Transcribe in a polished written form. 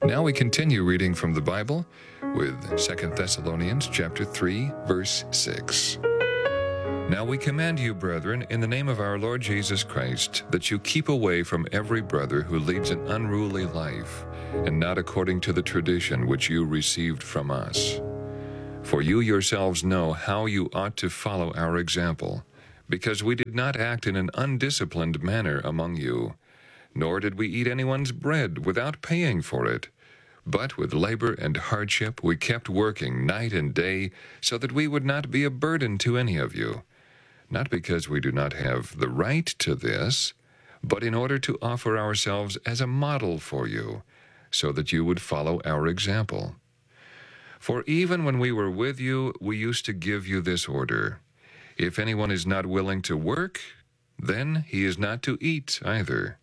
Now we continue reading from the Bible with 2 Thessalonians chapter 3, verse 6. Now we command you, brethren, in the name of our Lord Jesus Christ, that you keep away from every brother who leads an unruly life, and not according to the tradition which you received from us. For you yourselves know how you ought to follow our example, because we did not act in an undisciplined manner among you, nor did we eat anyone's bread without paying for it. But with labor and hardship we kept working night and day, so that we would not be a burden to any of you, not because we do not have the right to this, but in order to offer ourselves as a model for you, so that you would follow our example. For even when we were with you, we used to give you this order: if anyone is not willing to work, then he is not to eat either.